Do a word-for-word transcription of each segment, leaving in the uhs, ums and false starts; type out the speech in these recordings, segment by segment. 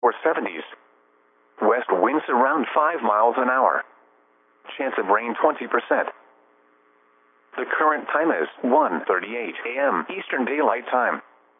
or seventies. West winds around five miles an hour. Chance of rain twenty percent. The current time is one thirty-eight a m Eastern Daylight Time.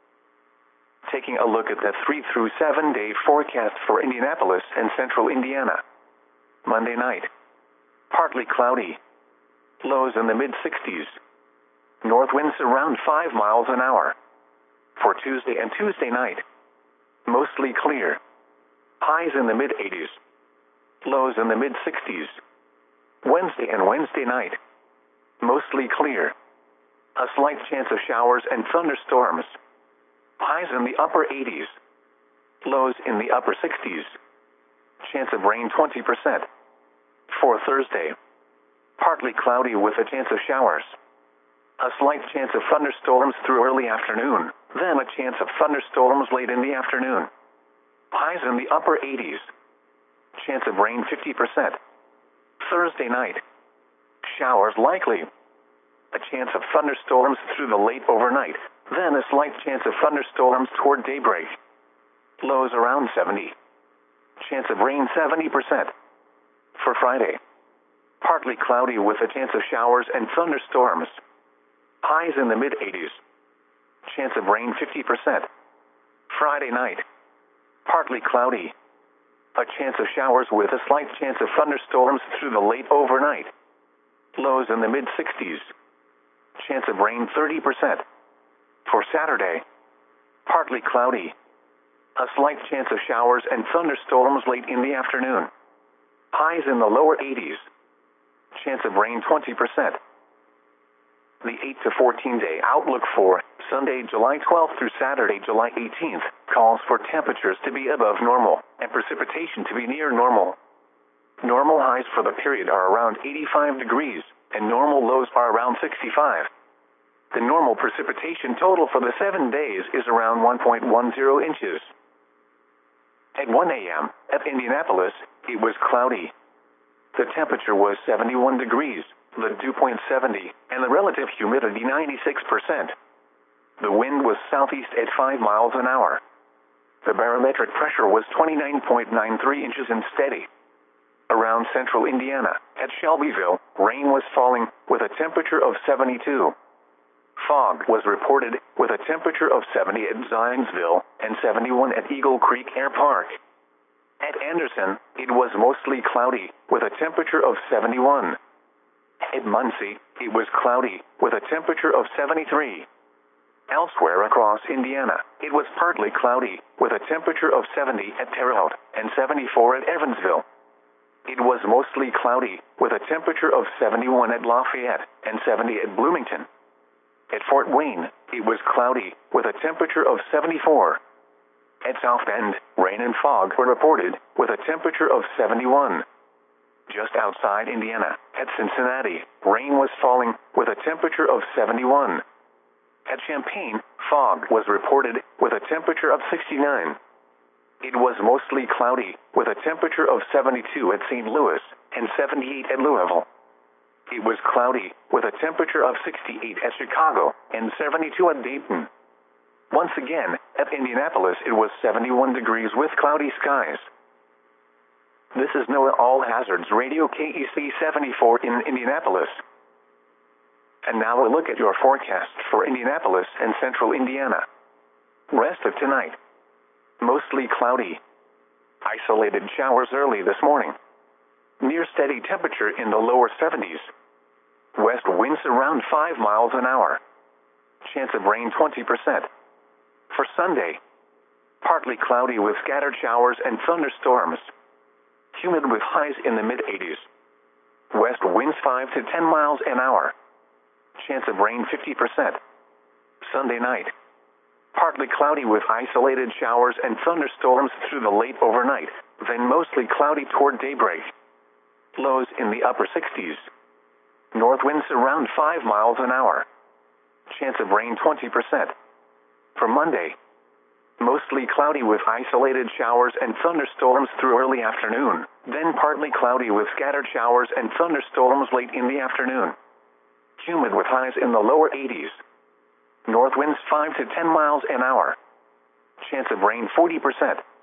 Taking a look at the three through seven day forecast for Indianapolis and central Indiana. Monday night. Partly cloudy. Lows in the mid sixties. North winds around five miles an hour. For Tuesday and Tuesday night. Mostly clear. Highs in the mid eighties. Lows in the mid sixties. Wednesday and Wednesday night. Mostly clear. A slight chance of showers and thunderstorms. Highs in the upper eighties. Lows in the upper sixties. Chance of rain twenty percent. For Thursday. Partly cloudy with a chance of showers. A slight chance of thunderstorms through early afternoon, then a chance of thunderstorms late in the afternoon. Highs in the upper eighties. Chance of rain fifty percent. Thursday night. Showers likely. A chance of thunderstorms through the late overnight, then a slight chance of thunderstorms toward daybreak. Lows around seventy. Chance of rain seventy percent. For Friday. Partly cloudy with a chance of showers and thunderstorms. Highs in the mid eighties. Chance of rain fifty percent. Friday night. Partly cloudy. A chance of showers with a slight chance of thunderstorms through the late overnight. Lows in the mid sixties. Chance of rain thirty percent. For Saturday. Partly cloudy. A slight chance of showers and thunderstorms late in the afternoon. Highs in the lower eighties. Chance of rain twenty percent. The eight to fourteen day outlook for Sunday, July twelfth through Saturday, July eighteenth, calls for temperatures to be above normal and precipitation to be near normal. Normal highs for the period are around eighty-five degrees, and normal lows are around sixty-five. The normal precipitation total for the seven days is around one point one zero inches. At one a m at Indianapolis, it was cloudy. The temperature was seventy-one degrees, the dew point seventy, and the relative humidity ninety-six percent. The wind was southeast at five miles an hour. The barometric pressure was twenty-nine point nine three inches and steady. Around central Indiana, at Shelbyville, rain was falling with a temperature of seventy-two. Fog was reported with a temperature of seventy at Zionsville and seventy-one at Eagle Creek Air Park. At Anderson, it was mostly cloudy with a temperature of seventy-one. At Muncie, it was cloudy with a temperature of seventy-three. Elsewhere across Indiana, it was partly cloudy with a temperature of seventy at Terre Haute and seventy-four at Evansville. It was mostly cloudy with a temperature of seventy-one at Lafayette and seventy at Bloomington. At Fort Wayne, it was cloudy with a temperature of seventy-four. At South Bend, rain and fog were reported with a temperature of seventy-one. Just outside Indiana, at Cincinnati, rain was falling with a temperature of seventy-one. At Champaign, fog was reported with a temperature of sixty-nine. It was mostly cloudy with a temperature of seventy-two at Saint Louis and seventy-eight at Louisville. It was cloudy with a temperature of sixty-eight at Chicago and seventy-two at Dayton. Once again, at Indianapolis it was seventy-one degrees with cloudy skies. This is NOAA All Hazards Radio K E C seventy-four in Indianapolis. And now a look at your forecast for Indianapolis and central Indiana. Rest of tonight. Mostly cloudy. Isolated showers early this morning. Near steady temperature in the lower seventies. West winds around five miles an hour. Chance of rain twenty percent. For Sunday. Partly cloudy with scattered showers and thunderstorms. Humid with highs in the mid eighties. West winds five to ten miles an hour. Chance of rain fifty percent. Sunday night. Partly cloudy with isolated showers and thunderstorms through the late overnight, then mostly cloudy toward daybreak. Lows in the upper sixties. North winds around five miles an hour. Chance of rain twenty percent. For Monday. Mostly cloudy with isolated showers and thunderstorms through early afternoon, then partly cloudy with scattered showers and thunderstorms late in the afternoon. Humid with highs in the lower eighties. North winds five to ten miles an hour. Chance of rain forty percent.